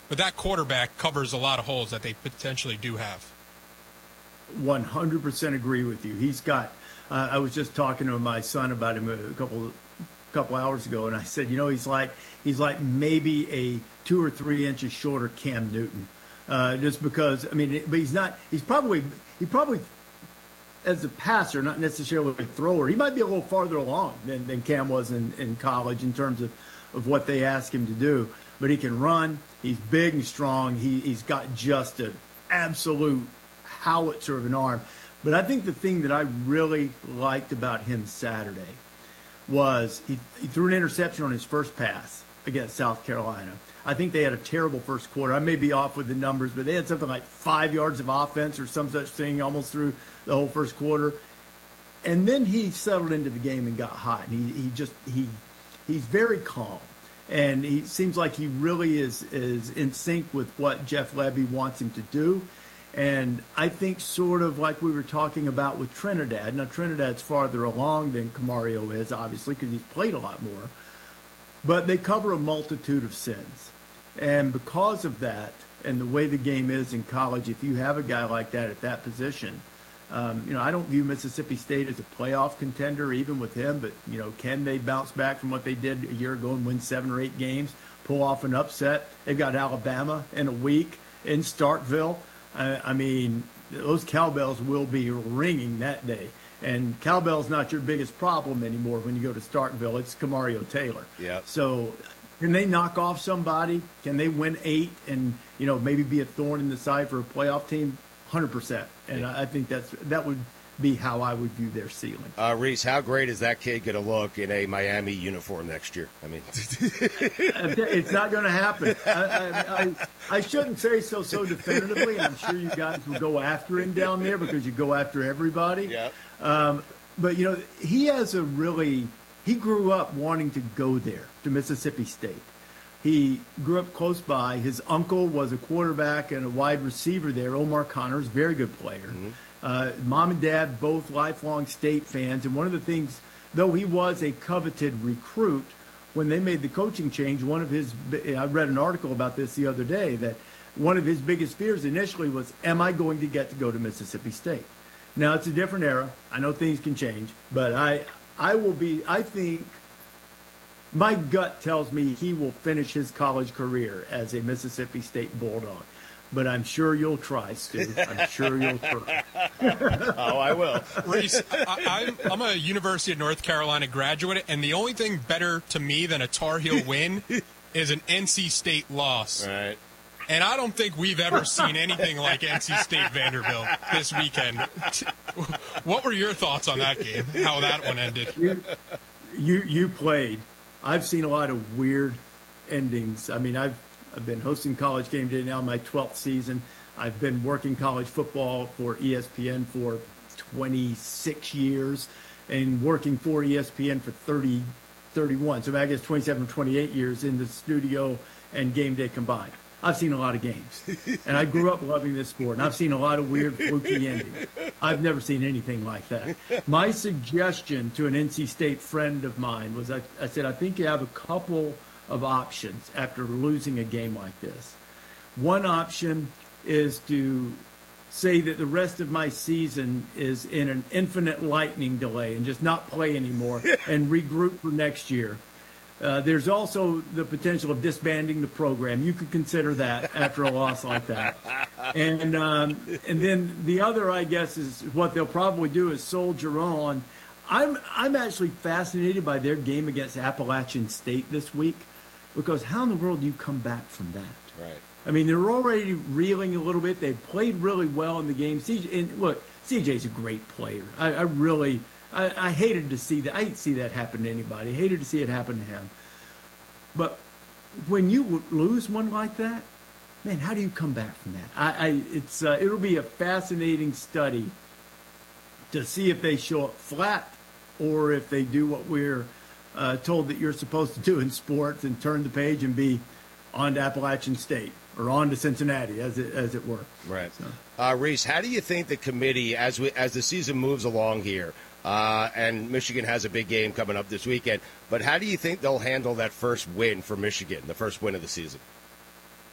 but that quarterback covers a lot of holes that they potentially do have. 100% agree with you. He's got. I was just talking to my son about him a couple hours ago, and I said, he's like maybe a 2 or 3 inches shorter Cam Newton, just because. I mean, but he's not. He probably as a passer, not necessarily a thrower. He might be a little farther along than Cam was in college in terms of what they ask him to do. But he can run. He's big and strong. He's got just an absolute howitzer of an arm. But I think the thing that I really liked about him Saturday was he threw an interception on his first pass against South Carolina. I think they had a terrible first quarter. I may be off with the numbers, but they had something like 5 yards of offense or some such thing almost through the whole first quarter. And then he settled into the game and got hot. And he's very calm. And he seems like he really is in sync with what Jeff Lebby wants him to do. And I think sort of like we were talking about with Trinidad. Now, Trinidad's farther along than Camario is, obviously, because he's played a lot more. But they cover a multitude of sins. And because of that, and the way the game is in college, if you have a guy like that at that position, I don't view Mississippi State as a playoff contender, even with him. But, can they bounce back from what they did a year ago and win 7 or 8 games, pull off an upset? They've got Alabama in a week in Starkville. I mean, those cowbells will be ringing that day. And cowbell's not your biggest problem anymore when you go to Starkville. It's Camario Taylor. Yeah. So can they knock off somebody? Can they win 8 and, maybe be a thorn in the side for a playoff team? 100%. And I think that would be how I would view their ceiling. Reese, how great is that kid going to look in a Miami uniform next year? I mean, it's not going to happen. I shouldn't say so definitively. I'm sure you guys will go after him down there because you go after everybody. Yeah. But he grew up wanting to go there to Mississippi State. He grew up close by. His uncle was a quarterback and a wide receiver there. Omar Connors, very good player. Mm-hmm. Mom and dad, both lifelong State fans. And one of the things, though he was a coveted recruit, when they made the coaching change, I read an article about this the other day, that one of his biggest fears initially was, am I going to get to go to Mississippi State? Now, it's a different era. I know things can change. But I think my gut tells me he will finish his college career as a Mississippi State Bulldog. But I'm sure you'll try, Stu. I'm sure you'll try. Oh, I will. Reese, I'm a University of North Carolina graduate, and the only thing better to me than a Tar Heel win is an NC State loss. Right. And I don't think we've ever seen anything like NC State Vanderbilt this weekend. What were your thoughts on that game, how that one ended? You played. I've seen a lot of weird endings. I mean, I've been hosting College Game Day now, my 12th season. I've been working college football for ESPN for 26 years and working for ESPN for 31. So I guess 27 or 28 years in the studio and game day combined. I've seen a lot of games. And I grew up loving this sport, and I've seen a lot of weird, fluky endings. I've never seen anything like that. My suggestion to an NC State friend of mine was I said, I think you have a couple of options after losing a game like this. One option is to say that the rest of my season is in an infinite lightning delay and just not play anymore and regroup for next year. There's also the potential of disbanding the program. You could consider that after a loss like that. And then the other, I guess, is what they'll probably do is soldier on. I'm actually fascinated by their game against Appalachian State this week, because how in the world do you come back from that? Right. I mean, they're already reeling a little bit. They've played really well in the game. CJ's a great player. I hated to see that. I hate to see that happen to anybody. I hated to see it happen to him. But when you lose one like that, man, how do you come back from that? It'll be a fascinating study to see if they show up flat or if they do what we're told that you're supposed to do in sports and turn the page and be on to Appalachian State or on to Cincinnati, as it were. Right. So. Reese, how do you think the committee, as the season moves along here, and Michigan has a big game coming up this weekend, but how do you think they'll handle that first win for Michigan, the first win of the season?